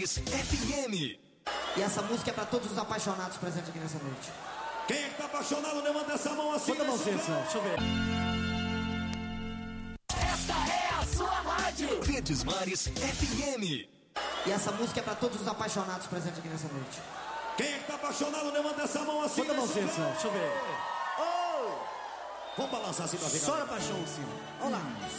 Mares FM. E essa música é pra todos os apaixonados presentes aqui nessa noite. Quem é que tá apaixonado, levanta essa mão assim. Bota a mãozinha, deixa eu ver. Esta é a sua rádio. Verdes Mares FM. E essa música é pra todos os apaixonados presentes aqui nessa noite. Quem é que tá apaixonado, levanta essa mão assim. Bota a mãozinha, deixa eu ver. Vamos balançar assim pra ficar. Chora paixão, sim. Olha lá.